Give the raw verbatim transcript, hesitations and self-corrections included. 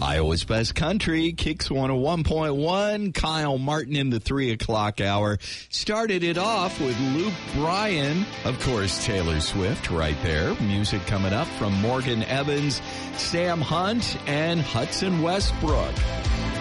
Iowa's Best Country, Kicks one oh one point one. Kyle Martin in the three o'clock hour. Started it off with Luke Bryan. Of course, Taylor Swift right there. Music coming up from Morgan Evans, Sam Hunt, and Hudson Westbrook.